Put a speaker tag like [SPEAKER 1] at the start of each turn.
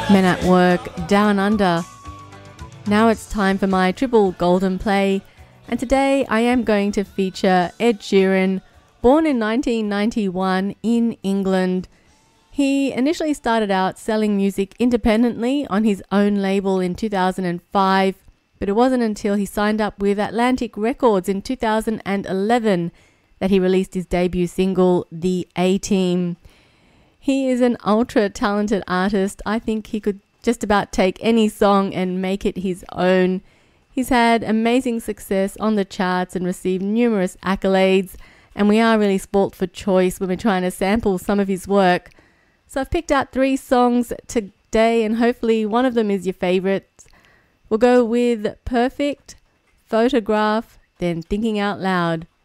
[SPEAKER 1] Men at Work, Down Under. Now it's time for my triple golden play, and today I am going to feature Ed Sheeran, born in 1991 in England. He initially started out selling music independently on his own label in 2005, but it wasn't until he signed up with Atlantic Records in 2011 that he released his debut single, The A-Team. He is an ultra-talented artist. I think he could just about take any song and make it his own. He's had amazing success on the charts and received numerous accolades, and we are really spoilt for choice when we're trying to sample some of his work. So I've picked out 3 songs today, and hopefully one of them is your favorite. We'll go with Perfect, Photograph, then Thinking Out Loud.